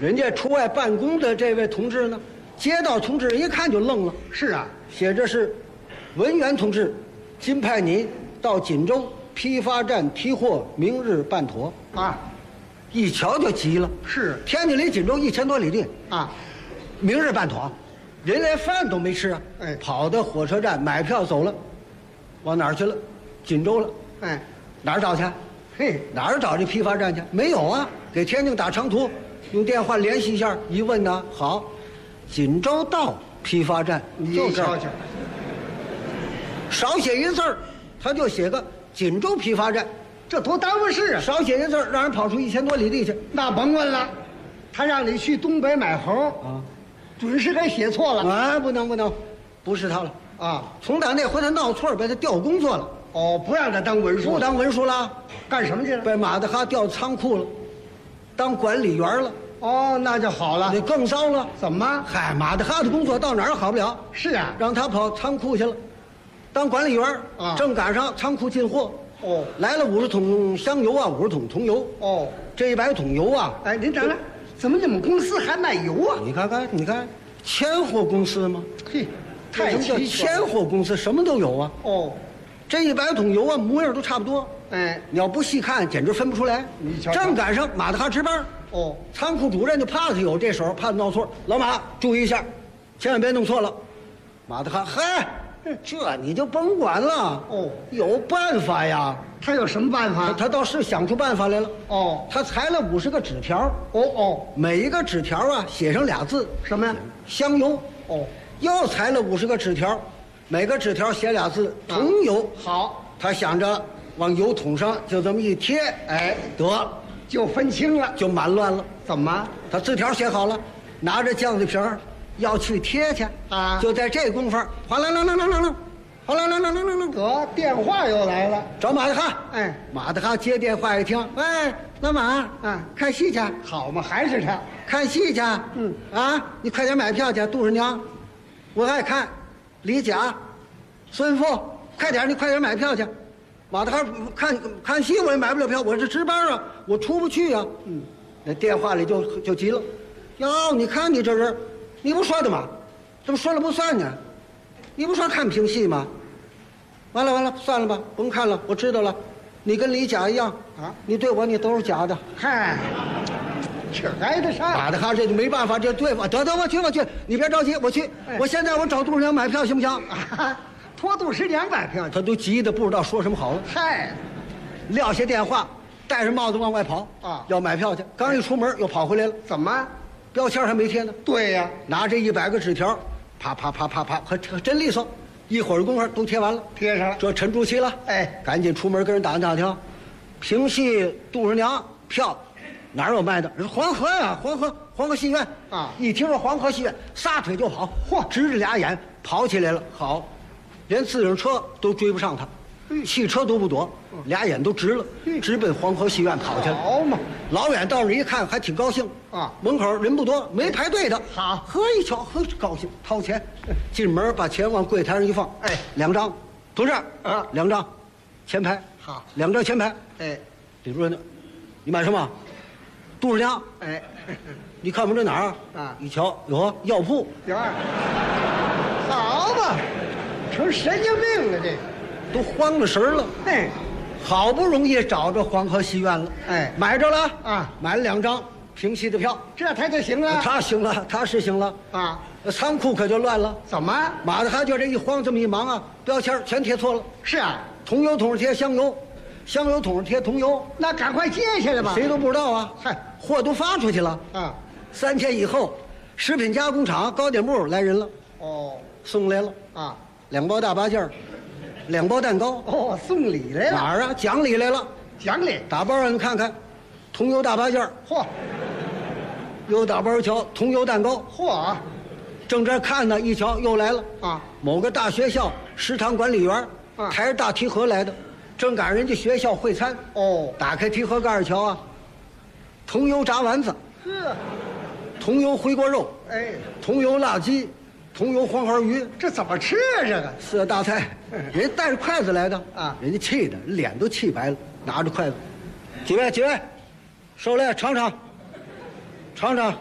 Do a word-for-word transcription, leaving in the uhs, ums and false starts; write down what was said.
人家出外办公的这位同志呢，接到通知一看就愣了， 是啊， 写着是文员同志，今派你到锦州批发站提货，明日办妥。 啊， 一瞧就急了， 是天津离锦州一千多里地， 啊， 明日办妥，人连饭都没吃啊， 哎跑到火车站买票走了，往哪儿去了？锦州了。 哎， 哪儿找去？ 嘿， 哪儿找这批发站去？没有啊，给天津打长途，用电话联系一下，一问呢，好，锦州到批发站， 你就这儿， 瞧瞧， 少写一字儿，他就写个锦州批发站， 这多耽误事啊！ 少写一字儿，让人跑出一千多里地去那甭问了，他让你去东北买猴， 啊！ 准是给写错了啊，不能不能，不是他了。 啊！ 从打那回他闹错，把他调工作了， 哦，不让他当文书， 不当文书了， 干什么去了？ 被马德哈调仓库了，当管理员了， 哦，那就好了那。更糟了。 怎么？ 嗨，马德哈的工作到哪儿好不了， 是啊， 让他跑仓库去了，当管理员啊正赶上仓库进货， 哦来了五十桶香油啊，五十桶桐油， 哦， 这一百桶油啊， 哎，您等等，怎么你们公司还卖油啊？ 你看看，你看，千货公司吗？ 嘿，太什么叫齐全了。 千货公司？什么都有啊。 哦， 这一百桶油啊，模样都差不多。 哎， 你要不细看，简直分不出来。 你瞧瞧正赶上马德哈值班， 哦， 仓库主任就怕他有这手，怕他闹错。老马，注意一下，千万别弄错了。马德哈，嗨，这你就甭管了。 哦有办法呀。 他有什么办他法？ 他倒是想出办法来了。 哦他裁了五十个纸条， 哦哦， 每一个纸条啊写上俩字什么呀？ “香油”。 哦， 又裁了五十个纸条，每个纸条写俩字“桐油”。 好， 他想着往油桶上就这么一贴， 哎， 得就分清了。 就满乱了。 怎么？ 他字条写好了，拿着酱子瓶儿要去贴去啊就在这功夫，哗啦啦啦啦啦啦，哗啦啦啦啦啦啦， 得电话又来了。 找马德哈。 哎， 马德哈接电话一听，喂，老马， 啊看戏去， 好嘛，还是他。 看戏去。 嗯啊，你快点买票去，杜十娘，我爱看，李甲，孙富，快点，你快点买票去。马德哈看看戏我也买不了票，我这值班啊，我出不去啊。 嗯， 那电话里就就急了，哟，你看你这人，你不说的吗？怎么说了不算呢？你不说看评戏吗？完了完了，算了吧，甭看了，我知道了，你跟李甲一样啊你对我你都是假的。 嗨，这挨得上。 马德哈这就没办法，这对付，得得我去我去，你别着急，我去， 哎我现在我找杜十娘买票行不行？ 啊，托杜十娘买票去。 他都急得不知道说什么好了， 嗨， 撂下电话，戴着帽子往外跑啊要买票去。刚一出门又跑回来了， 怎么？ 标签还没贴呢， 对呀、 拿着一百个纸条，啪啪啪啪啪，可可真利索，一会儿功夫都贴完了， 贴上了。 这沉住气了， 哎， 赶紧出门跟人打听打听，评戏杜十娘票哪儿有卖的？人说黄河呀，黄河黄河戏院啊一听说黄河戏院，撒腿就跑，嚯，直着俩眼跑起来了。好，连自行车都追不上他，汽车都不躲，俩眼都直了， 嗯直奔黄河戏院跑去了。 好嘛， 老远到那儿一看，还挺高兴啊门口人不多，没排队的。 好呵一瞧，呵高兴，掏钱，进门把钱往柜台上一放， 哎两张，同志， 啊两张，前排， 好， 两张前排。 哎李主任呢？你买什么？杜十娘， 哎， 你看我们这哪儿啊一瞧，有药铺， 有二，好嘛，成神经病了这个。 都慌了神儿了。 哎， 好不容易找着黄河戏院了， 哎买着了啊买了两张评戏的票。 这他就行了。 他行了，他是行了， 啊， 那仓库可就乱了。 怎么？ 马德哈就这一慌，这么一忙啊，标签全贴错了。 是啊， 桐油桶上贴香油，香油桶上贴桐油， 那赶快接下来吧。 谁都不知道啊。 嗨， 货都发出去了。 啊， 三天以后，食品加工厂糕点部来人了， 哦送来了啊， 两包大八件儿，两包蛋糕。 哦，送礼来了， 哪儿啊？讲理来了。 奖励。 打包让你看看，桐油大八件儿， 嚯又打包一瞧，桐油蛋糕。 嚯正这看呢，一瞧又来了。 啊， 某个大学校食堂管理员， 啊抬着大提盒来的，正赶上人家学校会餐。 哦， 打开提盒盖儿一瞧啊，桐油炸丸子， 呵， 桐油回锅肉， 哎， 桐油辣鸡，桐油黄花鱼， 这怎么吃啊？这个四个大菜。人家带着筷子来的啊人家气的脸都气白了，拿着筷子，几位几位，受来尝尝，尝尝。